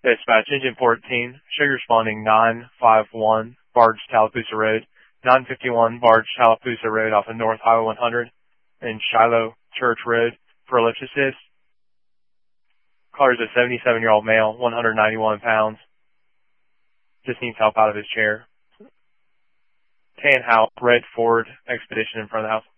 Dispatch, engine 14, show you responding 951 Barge Tallapoosa Road, 951 Barge Tallapoosa Road off of North Highway 100 and Shiloh Church Road for ellipse assist. Caller is a 77-year-old male, 191 pounds. Just needs help out of his chair. Tan house, red Ford Expedition in front of the house.